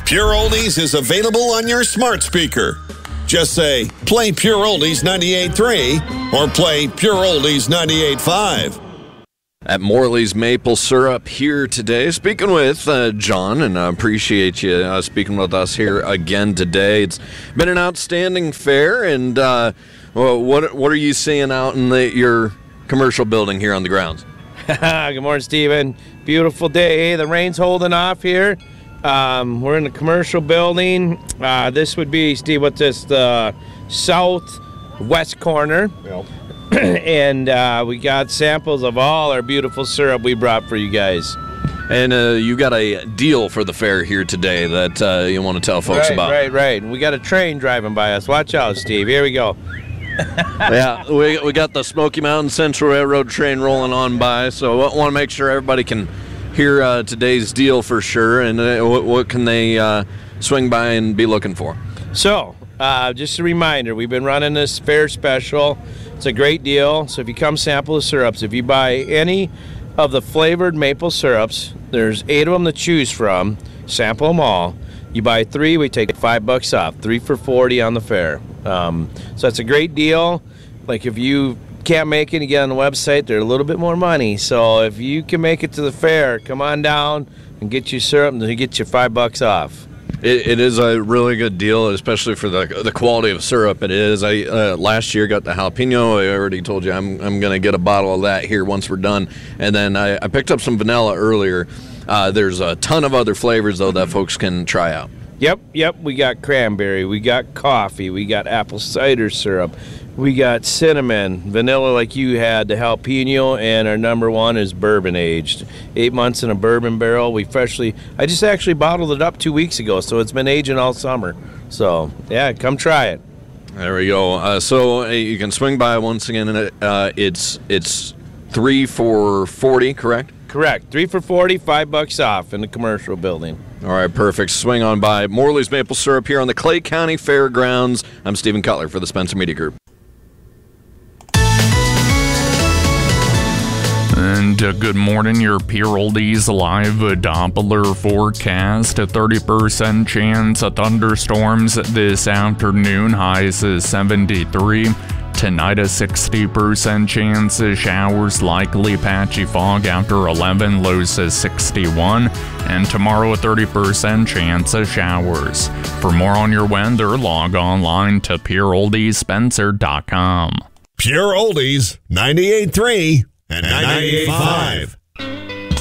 Pure Oldies is available on your smart speaker. Just say, play Pure Oldies 98.3 or play Pure Oldies 98.5. At Morley's Maple Syrup here today, speaking with John, and I appreciate you speaking with us here again today. It's been an outstanding fair, and what are you seeing out in your commercial building here on the grounds? Good morning, Steven. Beautiful day. The rain's holding off here. We're in the commercial building. This would be, Steve, what's this, the southwest corner. Yep. And we got samples of all our beautiful syrup we brought for you guys. And you got a deal for the fair here today that you want to tell folks about. Right. We got a train driving by us. Watch out, Steve. Here we go. Yeah, we got the Smoky Mountain Central Railroad train rolling on by, so I want to make sure everybody can hear today's deal for sure. And what can they swing by and be looking for? So, just a reminder, we've been running this fair special. It's a great deal. So if you come sample the syrups, if you buy any of the flavored maple syrups, there's 8 of them to choose from. Sample them all. You buy 3, we take $5 off. 3 for $40 on the fair. So that's a great deal. Like if you can't make it, you get on the website, they're a little bit more money. So if you can make it to the fair, come on down and get your syrup, and they get you $5 off. It is a really good deal, especially for the quality of syrup it is. I last year got the jalapeno. I already told you I'm going to get a bottle of that here once we're done. And then I picked up some vanilla earlier. There's a ton of other flavors, though, that folks can try out. Yep. We got cranberry. We got coffee. We got apple cider syrup. We got cinnamon, vanilla like you had, the jalapeno, and our number one is bourbon aged. 8 months in a bourbon barrel. I just actually bottled it up 2 weeks ago, so it's been aging all summer. So, yeah, come try it. There we go. So you can swing by once again, and it's 3 for $40, correct? Correct. 3 for $40, $5 off in the commercial building. All right, perfect. Swing on by Morley's Maple Syrup here on the Clay County Fairgrounds. I'm Stephen Cutler for the Spencer Media Group. And good morning, your Pure Oldies live Doppler forecast. A 30% chance of thunderstorms this afternoon. Highs is 73. Tonight, a 60% chance of showers, likely patchy fog after 11. Lows is 61. And tomorrow, a 30% chance of showers. For more on your weather, log online to pureoldiespencer.com. Pure Oldies 98.3 and 98.5.